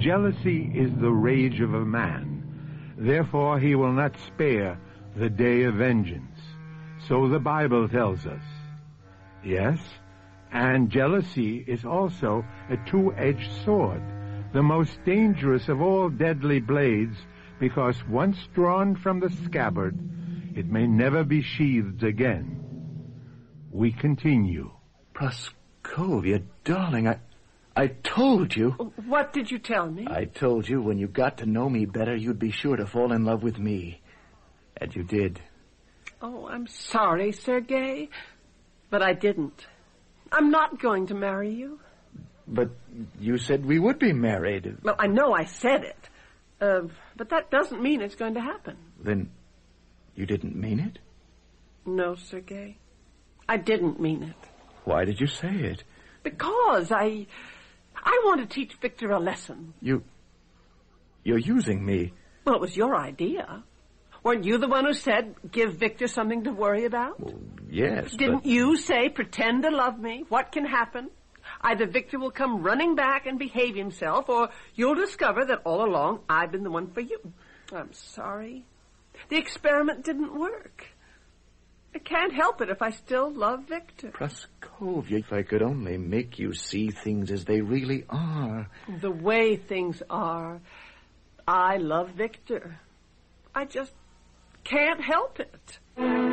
jealousy is the rage of a man. Therefore he will not spare the day of vengeance. So the Bible tells us. Yes, and jealousy is also a two-edged sword, the most dangerous of all deadly blades, because once drawn from the scabbard, it may never be sheathed again. We continue. Praskovia, darling, I told you. What did you tell me? I told you when you got to know me better, you'd be sure to fall in love with me. And you did. Oh, I'm sorry, Sergei, but I didn't. I'm not going to marry you. But you said we would be married. Well, I know I said it, but that doesn't mean it's going to happen. Then you didn't mean it? No, Sergei, I didn't mean it. Why did you say it? Because I want to teach Victor a lesson. You're using me. Well, it was your idea. Weren't you the one who said, give Victor something to worry about? Well, yes, Didn't you say, pretend to love me? What can happen? Either Victor will come running back and behave himself, or you'll discover that all along I've been the one for you. I'm sorry. The experiment didn't work. I can't help it if I still love Victor. Praskovia, if I could only make you see things as they really are. The way things are. I love Victor. I just can't help it.